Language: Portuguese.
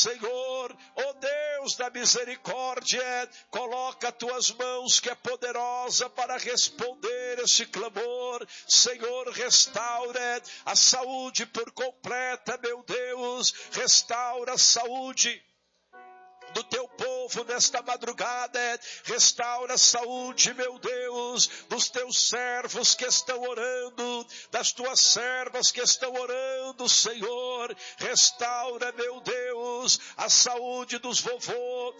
Senhor, ó Deus da misericórdia, coloca as tuas mãos que é poderosa para responder esse clamor. Senhor, restaura a saúde por completa, meu Deus, restaura a saúde do teu povo nesta madrugada, restaura a saúde, meu Deus, dos teus servos que estão orando, das tuas servas que estão orando, Senhor, restaura, meu Deus, a saúde dos vovôs,